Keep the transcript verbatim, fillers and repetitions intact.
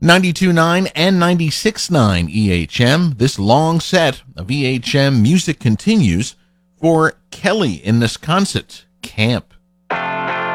ninety-two point nine and ninety-six point nine E H M. This long set of E H M music continues for Kelly in Wisconsin, Camp.